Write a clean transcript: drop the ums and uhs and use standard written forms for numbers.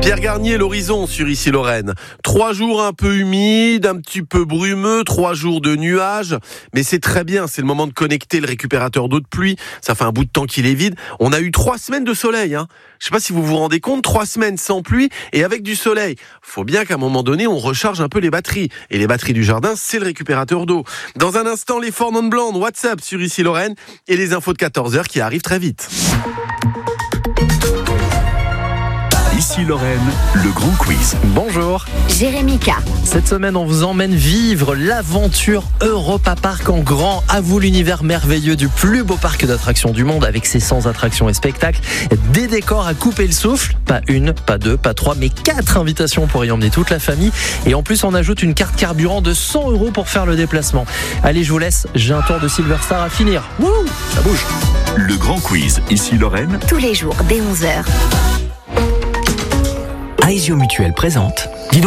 Pierre Garnier, l'horizon sur Ici Lorraine. 3 jours un peu humides, un petit peu brumeux, 3 jours de nuages. Mais c'est très bien, c'est le moment de connecter le récupérateur d'eau de pluie. Ça fait un bout de temps qu'il est vide. On a eu 3 semaines de soleil. Je sais pas si vous vous rendez compte, 3 semaines sans pluie et avec du soleil. Faut bien qu'à un moment donné, on recharge un peu les batteries. Et les batteries du jardin, c'est le récupérateur d'eau. Dans un instant, les Four Non Blondes, WhatsApp sur Ici Lorraine et les infos de 14h qui arrivent très vite. Ici Lorraine, le grand quiz. Bonjour. Jérémy K. Cette semaine, on vous emmène vivre l'aventure Europa Park en grand. À vous l'univers merveilleux du plus beau parc d'attractions du monde avec ses 100 attractions et spectacles. Des décors à couper le souffle. Pas une, pas deux, pas trois, mais 4 invitations pour y emmener toute la famille. Et en plus, on ajoute une carte carburant de 100 € pour faire le déplacement. Allez, je vous laisse. J'ai un tour de Silver Star à finir. Wouh, ça bouge. Le grand quiz. Ici Lorraine. Tous les jours dès 11h. Aesio Mutuel présente